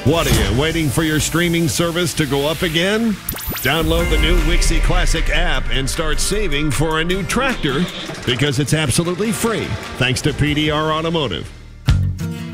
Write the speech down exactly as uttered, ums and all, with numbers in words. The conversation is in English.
What are you, waiting for your streaming service to go up again? Download the new Wixie Classic app and start saving for a new tractor because it's absolutely free, thanks to P D R Automotive.